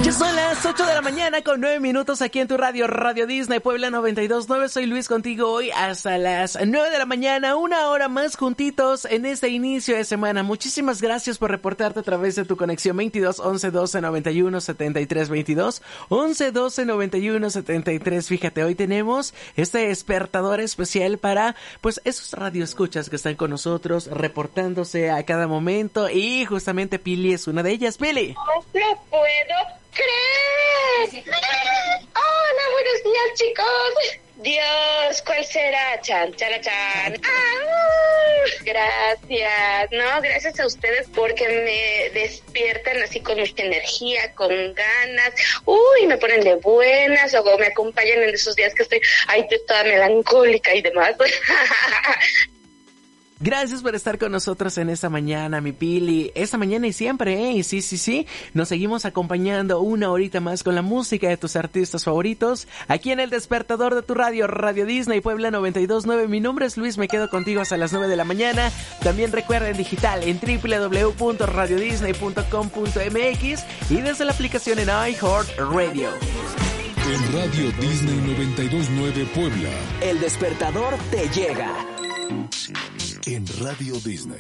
Son las 8 de la mañana con 9 minutos aquí en tu radio, Radio Disney Puebla 92.9. Soy Luis contigo hoy hasta las 9 de la mañana, una hora más juntitos en este inicio de semana. Muchísimas gracias por reportarte a través de tu conexión 22 11 12 91 73 22 11 12 91 73. Fíjate, hoy tenemos este despertador especial para pues esos radioescuchas que están con nosotros reportándose a cada momento, y justamente Pili es una de ellas. Pili, No lo puedo creer. Hola, buenos días, chicos. Dios, ¿cuál será? Chan, chan, chan. Gracias, no, gracias a ustedes porque me despiertan así con mucha energía, con ganas. Me ponen de buenas o me acompañan en esos días que estoy toda melancólica y demás. gracias por estar con nosotros en esta mañana, mi Pili. Esta mañana y siempre, ¿eh? Sí. Nos seguimos acompañando una horita más con la música de tus artistas favoritos. Aquí en el despertador de tu radio, Radio Disney Puebla 92.9. Mi nombre es Luis, me quedo contigo hasta las 9 de la mañana. También recuerda en digital en www.radiodisney.com.mx y desde la aplicación en iHeartRadio. En Radio Disney 92.9 Puebla, El despertador te llega. en Radio Disney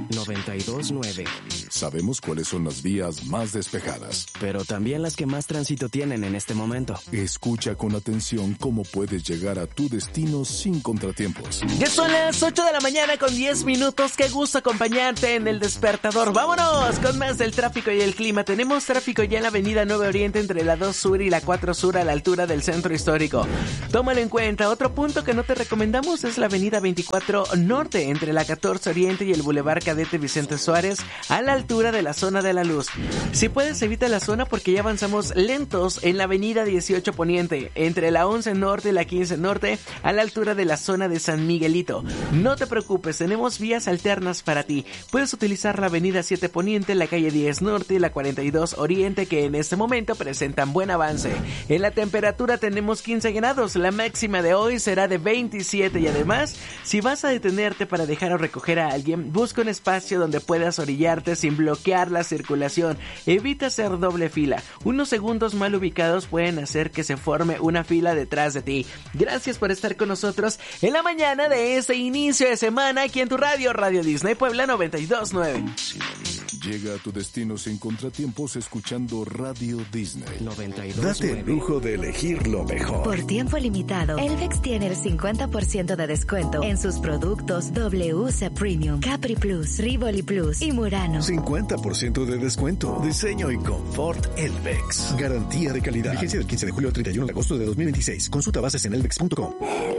92.9. sabemos cuáles son las vías más despejadas. Pero también las que más tránsito tienen en este momento. Escucha con atención cómo puedes llegar a tu destino sin contratiempos. Ya son las 8 de la mañana con 10 minutos. Qué gusto acompañarte en el despertador. Vámonos con más del tráfico y el clima. Tenemos tráfico ya en la avenida 9 Oriente entre la 2 Sur y la 4 Sur a la altura del centro histórico. Tómalo en cuenta. Otro punto que no te recomendamos es la avenida 24 Norte entre la 14 Oriente y el Boulevard Cadete Vicente Suárez a la altura de la zona de la Luz. Si puedes, evita la zona porque ya avanzamos lentos en la avenida 18 Poniente entre la 11 Norte y la 15 Norte a la altura de la zona de San Miguelito. No te preocupes, tenemos vías alternas para ti. Puedes utilizar la avenida 7 Poniente, la calle 10 Norte y la 42 Oriente, que en este momento presentan buen avance. En la temperatura tenemos 15 grados, la máxima de hoy será de 27 y además, si vas a detenerte para dejar o recoger a alguien, busca un espacio donde puedas orillarte sin bloquear la circulación. Evita hacer doble fila. Unos segundos mal ubicados pueden hacer que se forme una fila detrás de ti. Gracias por estar con nosotros en la mañana de este inicio de semana aquí en tu radio, Radio Disney Puebla 92.9. Llega a tu destino sin contratiempos escuchando Radio Disney 92.9. Date el lujo de elegir lo mejor. Por tiempo limitado, Elvex tiene el 50% de descuento en sus productos WC Premium, Capri Plus, Rivoli Plus y Murano. 50% de descuento. Diseño y confort Elvex. Garantía de calidad. Vigencia del 15 de julio al 31 de agosto de 2026. Consulta bases en elvex.com.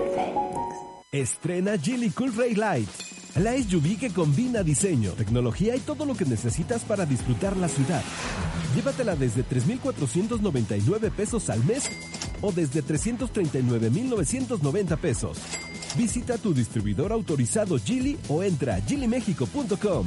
Estrena Geely Cool Ray Light, la SUV que combina diseño, tecnología y todo lo que necesitas para disfrutar la ciudad. Llévatela desde 3,499 pesos al mes o desde 339,990 pesos. Visita tu distribuidor autorizado Geely o entra a geelymexico.com.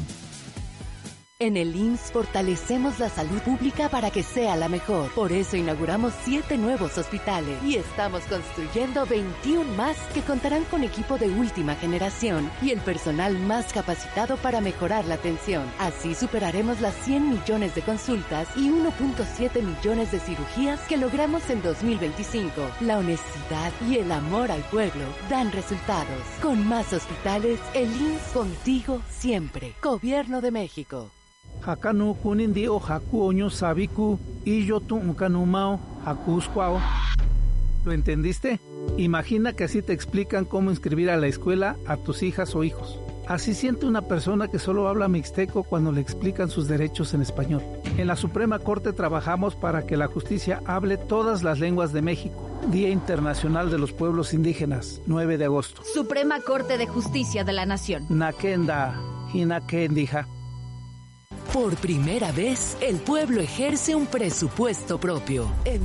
En el IMSS fortalecemos la salud pública para que sea la mejor. Por eso inauguramos 7 nuevos hospitales y estamos construyendo 21 más que contarán con equipo de última generación y el personal más capacitado para mejorar la atención. Así superaremos las 100 millones de consultas y 1.7 millones de cirugías que logramos en 2025. La honestidad y el amor al pueblo dan resultados. Con más hospitales, el IMSS contigo siempre. Gobierno de México. Hakanu kunindio haku oño sabiku y yo tu unkanumao hakusquao. ¿Lo entendiste? Imagina que así te explican cómo inscribir a la escuela a tus hijas o hijos. Así siente una persona que solo habla mixteco cuando le explican sus derechos en español. En la Suprema Corte trabajamos para que la justicia hable todas las lenguas de México. Día Internacional de los Pueblos Indígenas, 9 de agosto. Suprema Corte de Justicia de la Nación. Nakenda, hinakendija. Por primera vez, el pueblo ejerce un presupuesto propio. En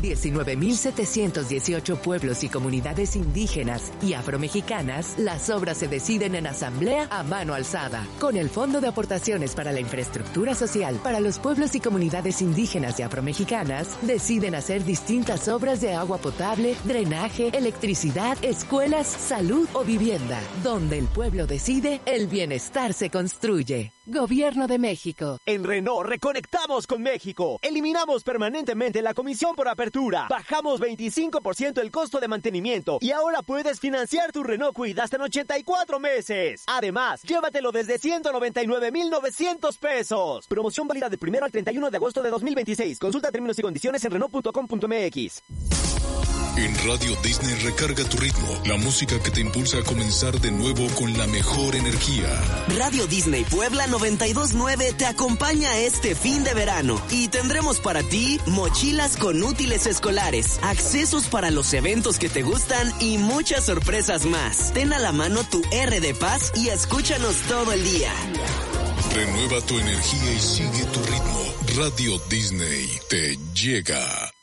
19.718 pueblos y comunidades indígenas y afromexicanas, las obras se deciden en asamblea a mano alzada. Con el Fondo de Aportaciones para la Infraestructura Social para los pueblos y comunidades indígenas y afromexicanas, deciden hacer distintas obras de agua potable, drenaje, electricidad, escuelas, salud o vivienda. Donde el pueblo decide, el bienestar se construye. Gobierno de México. En Renault reconectamos con México. Eliminamos permanentemente la comisión por apertura. Bajamos 25% el costo de mantenimiento. Y ahora puedes financiar tu Renault Kwid hasta en 84 meses. Además, llévatelo desde 199,900 pesos. Promoción válida del 1 al 31 de agosto de 2026. Consulta términos y condiciones en Renault.com.mx. En Radio Disney recarga tu ritmo, la música que te impulsa a comenzar de nuevo con la mejor energía. Radio Disney Puebla 92.9 te acompaña este fin de verano y tendremos para ti mochilas con útiles escolares, accesos para los eventos que te gustan y muchas sorpresas más. Ten a la mano tu R de Paz y escúchanos todo el día. Renueva tu energía y sigue tu ritmo. Radio Disney te llega.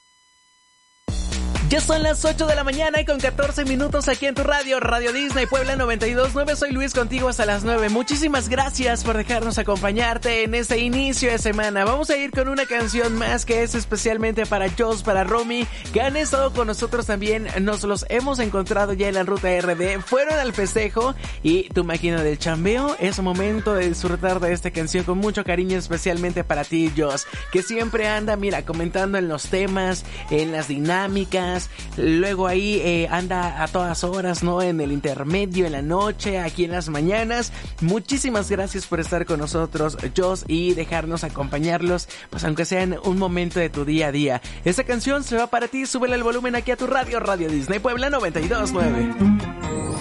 Ya son las 8 de la mañana y con 14 minutos aquí en tu radio, Radio Disney Puebla 92.9. Soy Luis contigo hasta las 9. Muchísimas gracias por dejarnos acompañarte en este inicio de semana. Vamos a ir con una canción más que es especialmente para Jos, para Romy, que han estado con nosotros también. Nos los hemos encontrado ya en la ruta RD. Fueron al festejo y tu máquina del chambeo. Es momento de disfrutar de esta canción con mucho cariño, especialmente para ti, Jos, que siempre anda, mira, comentando en los temas, en las dinámicas. Luego ahí anda a todas horas, ¿no? En el intermedio, en la noche, aquí en las mañanas. Muchísimas gracias por estar con nosotros, Jos, y dejarnos acompañarlos, pues aunque sea en un momento de tu día a día. Esta canción se va para ti, súbele el volumen aquí a tu radio, Radio Disney Puebla 92.9.